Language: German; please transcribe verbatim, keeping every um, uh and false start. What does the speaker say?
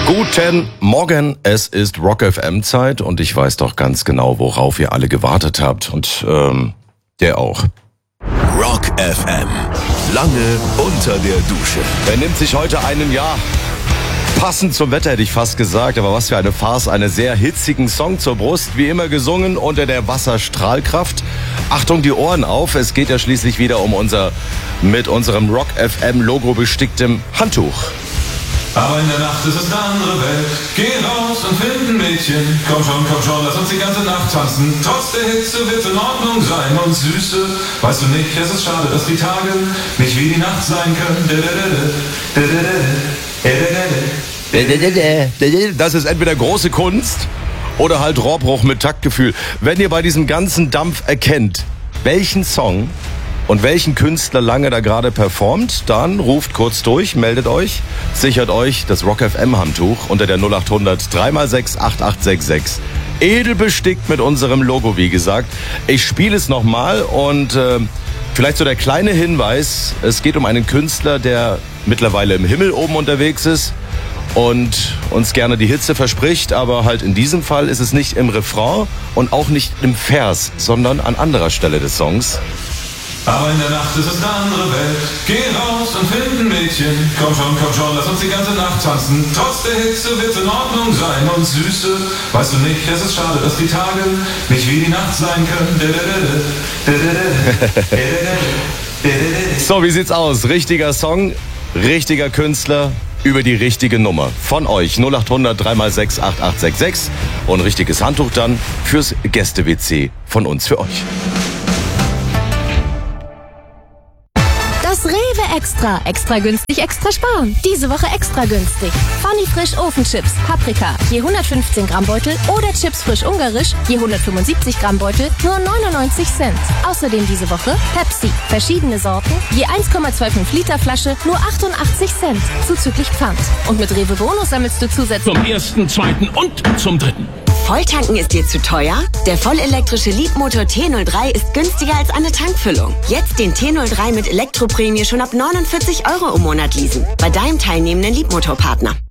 Guten Morgen, es ist Rock F M Zeit und ich weiß doch ganz genau, worauf ihr alle gewartet habt und ähm, der auch. Rock F M, lange unter der Dusche. Er nimmt sich heute einen, ja, passend zum Wetter hätte ich fast gesagt, aber was für eine Farce, einen sehr hitzigen Song zur Brust, wie immer gesungen unter der Wasserstrahlkraft. Achtung, die Ohren auf, es geht ja schließlich wieder um unser, mit unserem Rock F M Logo besticktem Handtuch. Aber in der Nacht ist es eine andere Welt. Geh raus und find ein Mädchen. Komm schon, komm schon, lass uns die ganze Nacht tanzen. Trotz der Hitze wird's in Ordnung sein. Und Süße, weißt du nicht, es ist schade, dass die Tage nicht wie die Nacht sein können. Das ist entweder große Kunst oder halt Rohrbruch mit Taktgefühl. Wenn ihr bei diesem ganzen Dampf erkennt, welchen Song und welchen Künstler lange da gerade performt, dann ruft kurz durch, meldet euch, sichert euch das Rock F M Handtuch unter der null acht hundert drei mal sechs acht acht sechs sechs. Edel bestickt mit unserem Logo, wie gesagt. Ich spiele es nochmal und äh, vielleicht so der kleine Hinweis, es geht um einen Künstler, der mittlerweile im Himmel oben unterwegs ist und uns gerne die Hitze verspricht, aber halt in diesem Fall ist es nicht im Refrain und auch nicht im Vers, sondern an anderer Stelle des Songs. Aber in der Nacht ist es eine andere Welt. Geh raus und find ein Mädchen. Komm schon, komm schon, lass uns die ganze Nacht tanzen. Trotz der Hitze wird's in Ordnung sein. Und Süße, weißt du nicht, es ist schade, dass die Tage nicht wie die Nacht sein können. So, wie sieht's aus? Richtiger Song, richtiger Künstler, über die richtige Nummer. Von euch null acht hundert drei mal sechs acht acht sechs sechs und ein richtiges Handtuch dann fürs Gäste-W C von uns für euch. Das Rewe Extra. Extra günstig, extra sparen. Diese Woche extra günstig. Funny Frisch Ofenchips, Paprika, je hundertfünfzehn Gramm Beutel oder Chips frisch ungarisch, je hundertfünfundsiebzig Gramm Beutel, nur neunundneunzig Cent. Außerdem diese Woche Pepsi, verschiedene Sorten, je eins Komma fünfundzwanzig Liter Flasche, nur achtundachtzig Cent, zuzüglich Pfand. Und mit Rewe Bonus sammelst du zusätzlich zum ersten, zweiten und zum dritten. Volltanken ist dir zu teuer? Der vollelektrische Leapmotor T null drei ist günstiger als eine Tankfüllung. Jetzt den T null drei mit Elektroprämie schon ab neunundvierzig Euro im Monat leasen. Bei deinem teilnehmenden Leapmotor-Partner.